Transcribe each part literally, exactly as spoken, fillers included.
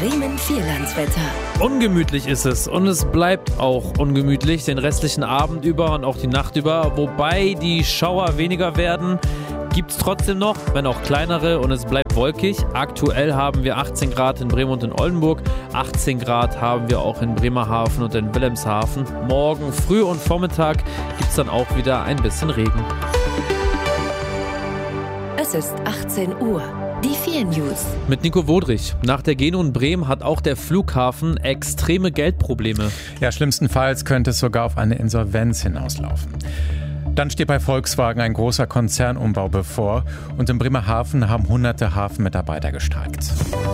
Bremen Vierlandswetter. Ungemütlich ist es und es bleibt auch ungemütlich den restlichen Abend über und auch die Nacht über. Wobei die Schauer weniger werden, gibt es trotzdem noch, wenn auch kleinere, und es bleibt wolkig. Aktuell haben wir achtzehn Grad in Bremen und in Oldenburg. achtzehn Grad haben wir auch in Bremerhaven und in Wilhelmshaven. Morgen früh und Vormittag gibt es dann auch wieder ein bisschen Regen. Es ist achtzehn Uhr. Die vier News. Mit Nico Wodrich. Nach der Geno in Bremen hat auch der Flughafen extreme Geldprobleme. Ja, schlimmstenfalls könnte es sogar auf eine Insolvenz hinauslaufen. Dann steht bei Volkswagen ein großer Konzernumbau bevor und in Bremerhaven haben hunderte Hafenmitarbeiter gestreikt.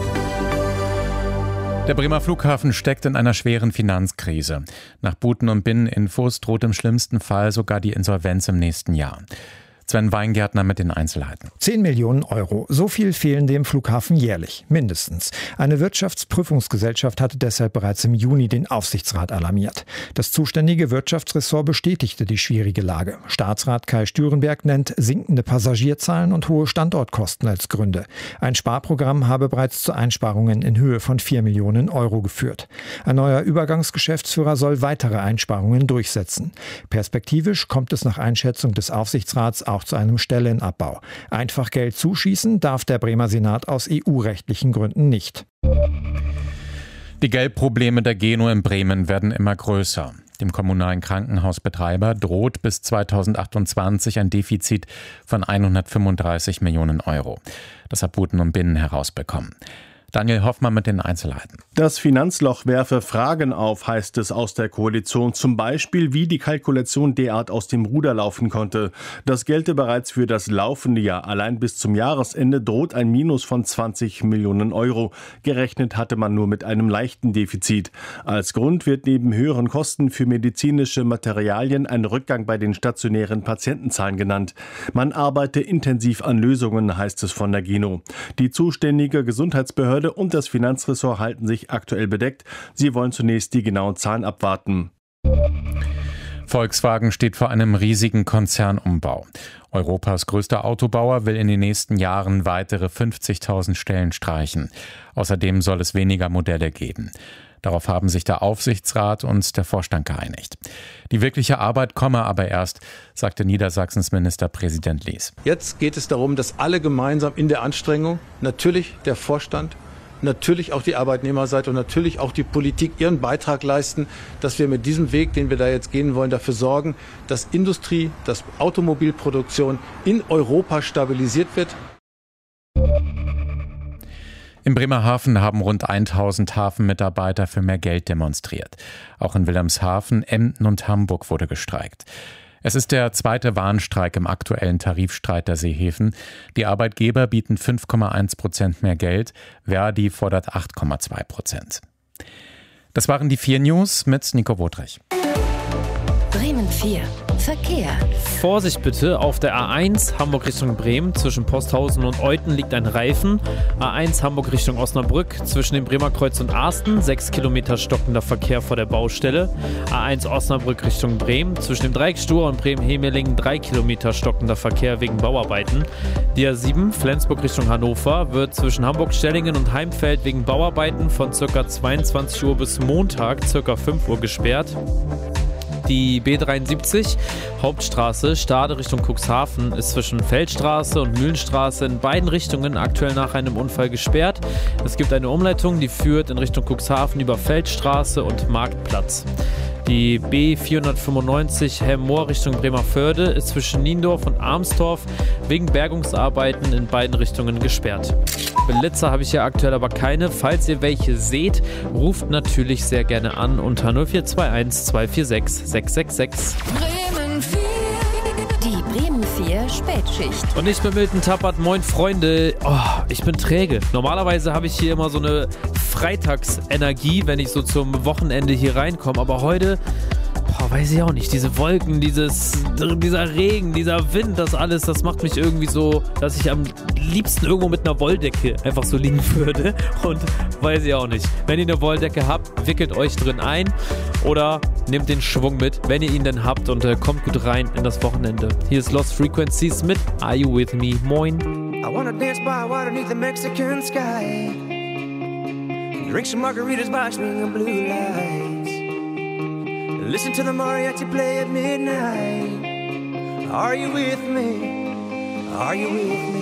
Der Bremer Flughafen steckt in einer schweren Finanzkrise. Nach Buten- und Binneninfos droht im schlimmsten Fall sogar die Insolvenz im nächsten Jahr. Sven Weingärtner mit den Einzelheiten. zehn Millionen Euro. So viel fehlen dem Flughafen jährlich, mindestens. Eine Wirtschaftsprüfungsgesellschaft hatte deshalb bereits im Juni den Aufsichtsrat alarmiert. Das zuständige Wirtschaftsressort bestätigte die schwierige Lage. Staatsrat Kai Stürenberg nennt sinkende Passagierzahlen und hohe Standortkosten als Gründe. Ein Sparprogramm habe bereits zu Einsparungen in Höhe von vier Millionen Euro geführt. Ein neuer Übergangsgeschäftsführer soll weitere Einsparungen durchsetzen. Perspektivisch kommt es nach Einschätzung des Aufsichtsrats auch zu einem Stellenabbau. Einfach Geld zuschießen darf der Bremer Senat aus E U-rechtlichen Gründen nicht. Die Geldprobleme der Geno in Bremen werden immer größer. Dem kommunalen Krankenhausbetreiber droht bis zweitausendachtundzwanzig ein Defizit von hundertfünfunddreißig Millionen Euro. Das hat Buten und Binnen herausbekommen. Daniel Hoffmann mit den Einzelheiten. Das Finanzloch werfe Fragen auf, heißt es aus der Koalition. Zum Beispiel, wie die Kalkulation derart aus dem Ruder laufen konnte. Das gelte bereits für das laufende Jahr. Allein bis zum Jahresende droht ein Minus von zwanzig Millionen Euro. Gerechnet hatte man nur mit einem leichten Defizit. Als Grund wird neben höheren Kosten für medizinische Materialien ein Rückgang bei den stationären Patientenzahlen genannt. Man arbeite intensiv an Lösungen, heißt es von der Geno. Die zuständige Gesundheitsbehörde und das Finanzressort halten sich aktuell bedeckt. Sie wollen zunächst die genauen Zahlen abwarten. Volkswagen steht vor einem riesigen Konzernumbau. Europas größter Autobauer will in den nächsten Jahren weitere fünfzigtausend Stellen streichen. Außerdem soll es weniger Modelle geben. Darauf haben sich der Aufsichtsrat und der Vorstand geeinigt. Die wirkliche Arbeit komme aber erst, sagte Niedersachsens Ministerpräsident Lies. Jetzt geht es darum, dass alle gemeinsam in der Anstrengung, natürlich der Vorstand, natürlich auch die Arbeitnehmerseite und natürlich auch die Politik ihren Beitrag leisten, dass wir mit diesem Weg, den wir da jetzt gehen wollen, dafür sorgen, dass Industrie, dass Automobilproduktion in Europa stabilisiert wird. In Bremerhaven haben rund tausend Hafenmitarbeiter für mehr Geld demonstriert. Auch in Wilhelmshaven, Emden und Hamburg wurde gestreikt. Es ist der zweite Warnstreik im aktuellen Tarifstreit der Seehäfen. Die Arbeitgeber bieten fünf Komma eins Prozent mehr Geld, Verdi fordert acht Komma zwei Prozent. Das waren die vier News mit Nico Wodrich. Bremen vier. Verkehr. Vorsicht bitte, auf der A eins Hamburg Richtung Bremen zwischen Posthausen und Euthen liegt ein Reifen. A eins Hamburg Richtung Osnabrück zwischen dem Bremer Kreuz und Arsten, sechs Kilometer stockender Verkehr vor der Baustelle. A eins Osnabrück Richtung Bremen zwischen dem Dreieckstor und Bremen-Hemelingen, drei Kilometer stockender Verkehr wegen Bauarbeiten. Die A sieben Flensburg Richtung Hannover wird zwischen Hamburg-Stellingen und Heimfeld wegen Bauarbeiten von ca. zweiundzwanzig Uhr bis Montag ca. fünf Uhr gesperrt. Die B dreiundsiebzig Hauptstraße Stade Richtung Cuxhaven ist zwischen Feldstraße und Mühlenstraße in beiden Richtungen aktuell nach einem Unfall gesperrt. Es gibt eine Umleitung, die führt in Richtung Cuxhaven über Feldstraße und Marktplatz. Die B vierhundertfünfundneunzig Helm-Moor Richtung Bremervörde ist zwischen Niendorf und Armstorf wegen Bergungsarbeiten in beiden Richtungen gesperrt. Blitzer habe ich hier aktuell aber keine. Falls ihr welche seht, ruft natürlich sehr gerne an unter null vier zwei eins zwei vier sechs sechs sechs sechs. Bremen vier. Die Bremen vier Spätschicht. Und ich bin Milton Tappert. Moin Freunde. Oh, ich bin träge. Normalerweise habe ich hier immer so eine Freitagsenergie, wenn ich so zum Wochenende hier reinkomme. Aber heute, boah, weiß ich auch nicht. Diese Wolken, dieses, dieser Regen, dieser Wind, das alles, das macht mich irgendwie so, dass ich am liebsten irgendwo mit einer Wolldecke einfach so liegen würde. Und weiß ich auch nicht. Wenn ihr eine Wolldecke habt, wickelt euch drin ein oder nehmt den Schwung mit, wenn ihr ihn denn habt, und äh, kommt gut rein in das Wochenende. Hier ist Lost Frequencies mit Are You With Me? Moin. I wanna dance by water beneath the Mexican sky. Drink some margaritas by swinging blue lights. Listen to the mariachi play at midnight. Are you with me? Are you with me?